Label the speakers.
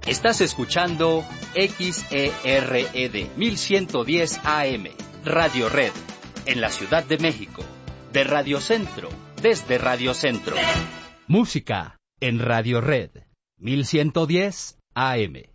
Speaker 1: Estás escuchando XERED 1110 AM, Radio Red, en la Ciudad de México, de Radio Centro, desde Radio Centro. Música en Radio Red 1110 AM.